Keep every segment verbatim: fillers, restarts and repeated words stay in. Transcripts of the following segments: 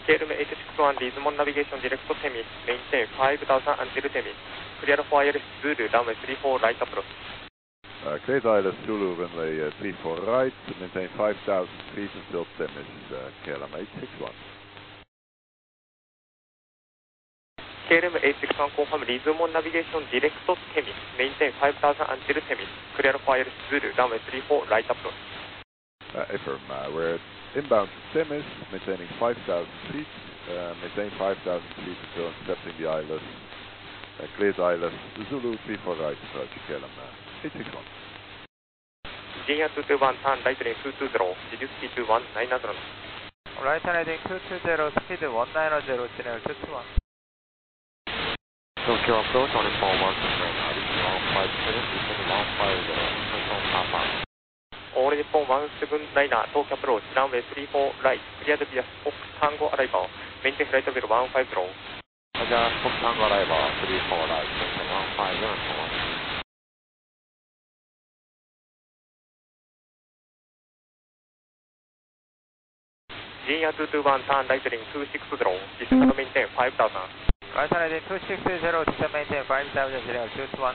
ケーエルエムはちろくいちリズモンナビゲーションディレクトテミス、メインテンごせんアンテルテミス、クリアフォアイエルスズール、ランウェイスリーフォーライトアプローチ。 Uh, cleared I L S Zulu, runway uh, three four right, maintain five thousand feet until Temis, uh, K L M eight six one. ケーエルエムはちろくいちコンファームリズモンナビゲーションディレクトテミス、メインテンごせんアンテルテミス、クリアフォアイエルスズール、ランウェイスリーフォーライトアプローチ。 Uh, affirm, uh, we're inbound to Temis, maintaining five thousand feet, uh, maintain five thousand feet until intercepting the I L S. Uh, cleared I L S Zulu, three four right, approach K L M eight six one. ジンアにひゃくにじゅういち、ターンライトリンにひゃくにじゅう、リデューススピードいちきゅうゼロ。 Right heading two two zero, speed one nine zero, channel two two one. Tokyo approach on four one seven, one five seven, descend one five zero, Hong Papa. All Nippon one seven nine, Tokyo approach, runway three four right, cleared via Fox Tango arrival, maintain flight level one five zero. Roger, Fox Tango arrival, three four right, maintain one five zero, one. ジンアにひゃくにじゅういち、ターンライトリンにひゃくろくじゅう、ディスカンドメインテンごせん。 Right heading two six zero, descend maintain five thousand, channel two two one.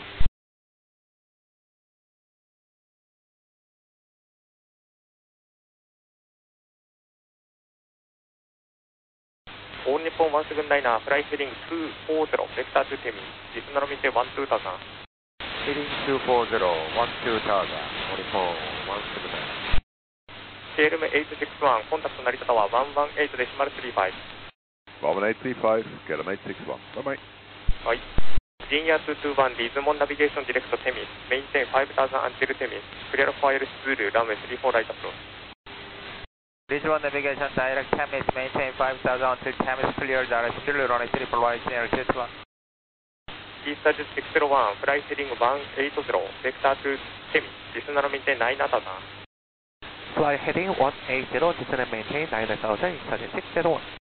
All Nippon one seven nine, fly heading two four zero, vector to Temis, descend maintain one two thousand. Heading two four zero, one two thousand, All Nippon one seven nine. ケーエルエムはちろくいち、コンタクト成田タワーいちいちはちデシマルスリーファイブ。 one one eight three five, K L M eight six one. Bye bye. はい。ジンアにひゃくにじゅういち、リズモンナビゲーションディレクトテミス、メインテンごせんアンテルテミス、クリアフォアイエルスズール、ランウェイスリーフォーライトアプローチ。 Visual navigation direct Temis, maintain five thousand until Temis cleared, R S still running three four right, channel two two one. Eastern six zero one, fly heading one eight zero, vector to Temis, descend maintain nine thousand. Fly heading one eight zero, descend maintain nine thousand, Eastern six zero one.